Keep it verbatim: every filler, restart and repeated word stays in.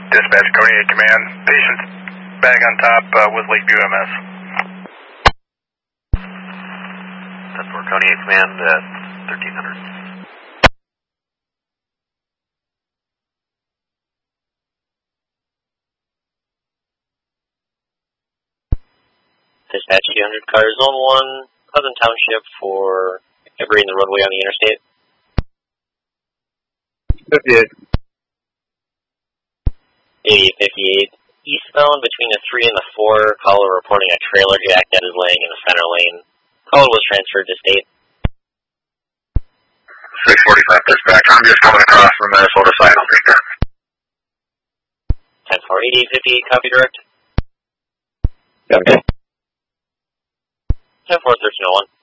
Dispatch, Coney eight Command. Patient's bag on top uh, with Lakeview M S. That's for Coney eight Command at thirteen hundred. Dispatch two hundred, car zone one, Pleasant Township for debris in the roadway on the interstate. fifty-eight. eighty-eight fifty-eight, eastbound between the three and the four, caller reporting a trailer jack that is laying in the center lane. Caller was transferred to state. six forty-five dispatch, I'm just coming across from Minnesota side, I'll take that. ten four, eighty-eight fifty-eight, copy direct. Okay. ten four, thirteen oh one.